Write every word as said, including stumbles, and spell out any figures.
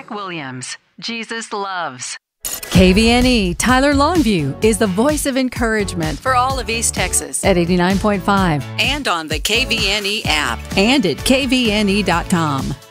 Rick Williams. Jesus Loves. K V N E Tyler Longview is the voice of encouragement for all of East Texas at eighty-nine point five and on the K V N E app and at K V N E dot com.